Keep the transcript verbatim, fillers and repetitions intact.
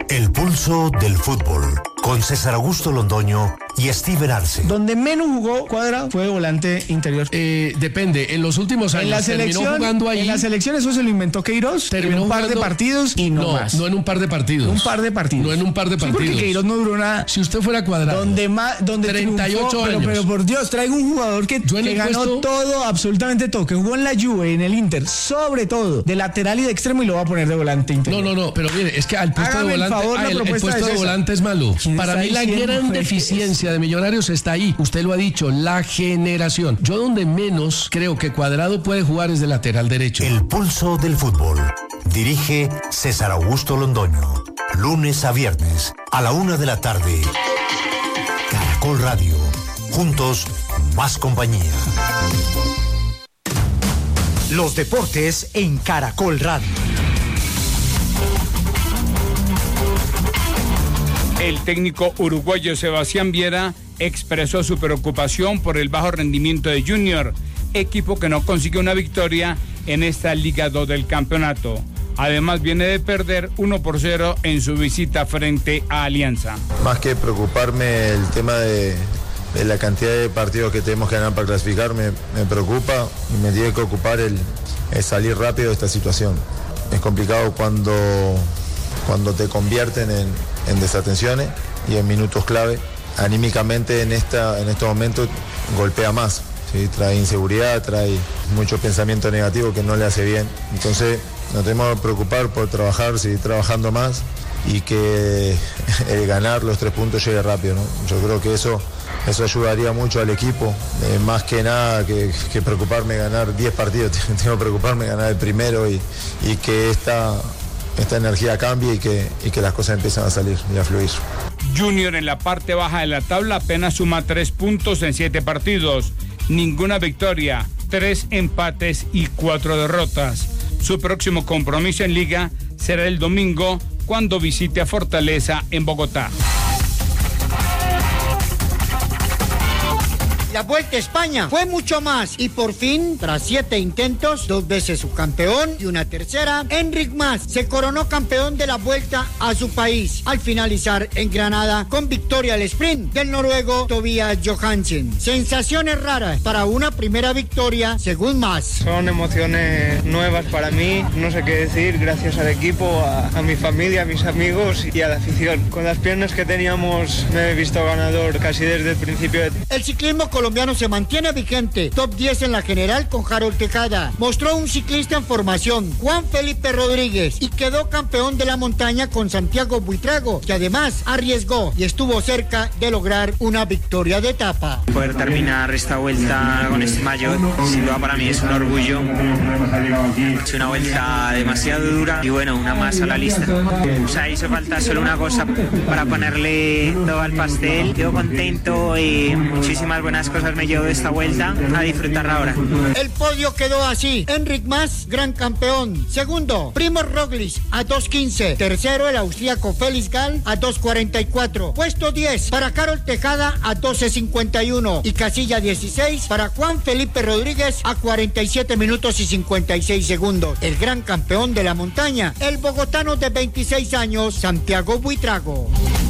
El pulso del fútbol, con César Augusto Londoño y Steven Arce. Donde menos jugó Cuadra fue volante interior. Eh, depende, en los últimos años en la selección, terminó jugando ahí. En la selección eso se lo inventó Queiroz, terminó en un par jugando, de partidos y no, no más. No en un par de partidos. Un par de partidos. No en un par de partidos. Sí, porque Queiroz no duró nada. Si usted fuera Cuadrado. Donde más, donde treinta y ocho triunfó, años. Pero, pero por Dios, traigo un jugador que, que ganó puesto, todo, absolutamente todo, que jugó en la Juve, en el Inter, sobre todo, de lateral y de extremo y lo va a poner de volante interior. No, no, no, pero mire, es que al puesto Hágame de volante, favor, ah, el, el puesto de, de volante es malo. Para mí la gran deficiencia de Millonarios está ahí. Usted lo ha dicho, la generación. Yo donde menos creo que Cuadrado puede jugar es de lateral derecho. El pulso del fútbol. Dirige César Augusto Londoño. Lunes a viernes a la una de la tarde. Caracol Radio. Juntos, más compañía. Los deportes en Caracol Radio. El técnico uruguayo Sebastián Viera expresó su preocupación por el bajo rendimiento de Junior, equipo que no consigue una victoria en esta Liga dos del campeonato. Además viene de perder uno por cero en su visita frente a Alianza. Más que preocuparme el tema de, de la cantidad de partidos que tenemos que ganar para clasificar, me, me preocupa y me tiene que ocupar el, el salir rápido de esta situación. Es complicado cuando, cuando te convierten en, en desatenciones y en minutos clave. Anímicamente en, esta, en estos momentos golpea más, ¿sí? Trae inseguridad, trae mucho pensamiento negativo que no le hace bien. Entonces nos tenemos que preocupar por trabajar, seguir trabajando más y que el ganar los tres puntos llegue rápido, ¿no? Yo creo que eso, eso ayudaría mucho al equipo, eh, más que nada que, que preocuparme de ganar diez partidos, tengo que preocuparme de ganar el primero y, y que esta, esta energía cambie y que, y que las cosas empiecen a salir y a fluir. Junior en la parte baja de la tabla apenas suma tres puntos en siete partidos, ninguna victoria, tres empates y cuatro derrotas. Su próximo compromiso en Liga será el domingo cuando visite a Fortaleza en Bogotá. La Vuelta a España fue mucho más y por fin, tras siete intentos, dos veces subcampeón y una tercera, Enric Mas se coronó campeón de la Vuelta a su país al finalizar en Granada con victoria al sprint del noruego Tobias Johansen. Sensaciones raras para una primera victoria según Mas. Son emociones nuevas para mí, no sé qué decir, gracias al equipo, a, a mi familia, a mis amigos y a la afición. Con las piernas que teníamos me he visto ganador casi desde el principio. El ciclismo colombiano colombiano se mantiene vigente, top diez en la general con Harold Tejada. Mostró un ciclista en formación, Juan Felipe Rodríguez, y quedó campeón de la montaña con Santiago Buitrago, que además arriesgó y estuvo cerca de lograr una victoria de etapa. Poder terminar esta vuelta con este maillot, sin duda para mí es un orgullo. Es una vuelta demasiado dura y bueno, una más a la lista. O sea, hizo falta solo una cosa para ponerle todo al pastel. Quedo contento y muchísimas buenas cosas me llevo de esta vuelta, a disfrutarla ahora. El podio quedó así: Enric Mas, gran campeón. Segundo, Primož Roglič a dos quince. Tercero, el austríaco Felix Gall a dos cuarenta y cuatro. Puesto diez para Harold Tejada a doce cincuenta y uno. Y casilla dieciséis para Juan Felipe Rodríguez a cuarenta y siete minutos y cincuenta y seis segundos. El gran campeón de la montaña, el bogotano de veintiséis años, Santiago Buitrago.